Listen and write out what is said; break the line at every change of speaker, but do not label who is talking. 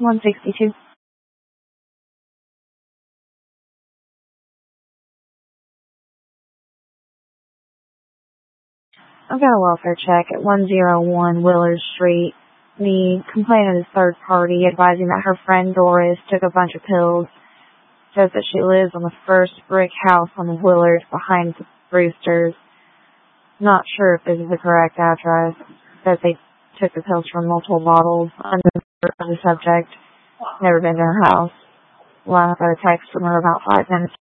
162. I've got a welfare check at 101 Willard Street. The complainant is third party, advising that her friend Doris took a bunch of pills. Says that she lives on the first brick house on Willard behind the Brewsters. Not sure if this is the correct address. Says they took the pills from multiple bottles. Unknown the subject. Never been to her house. Last got a text from her about 5 minutes